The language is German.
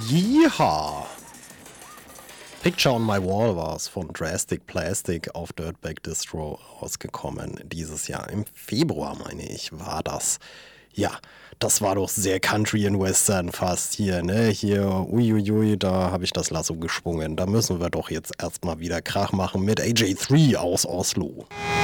Yeehaw! Picture on My Wall war es von Drastic Plastic auf Dirtbag Distro rausgekommen. Dieses Jahr im Februar, meine ich, war das. Ja, das war doch sehr Country and Western fast hier, ne? Hier, uiuiui, da habe ich das Lasso geschwungen. Da müssen wir doch jetzt erstmal wieder Krach machen mit AJ3 aus Oslo.